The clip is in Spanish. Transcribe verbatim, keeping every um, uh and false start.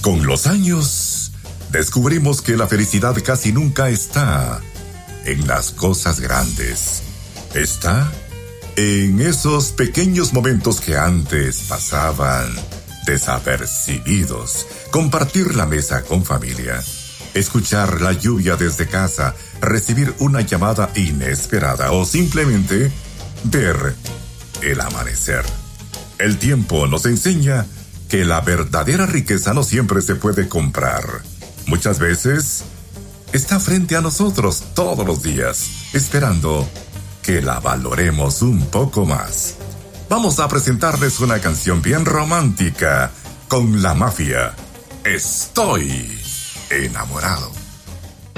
Con los años, descubrimos que la felicidad casi nunca está en las cosas grandes. Está en esos pequeños momentos que antes pasaban desapercibidos. Compartir la mesa con familia, escuchar la lluvia desde casa, recibir una llamada inesperada o simplemente ver el amanecer. El tiempo nos enseña que la verdadera riqueza no siempre se puede comprar. Muchas veces está frente a nosotros todos los días, esperando que la valoremos un poco más. Vamos a presentarles una canción bien romántica con La Mafia. Estoy enamorado.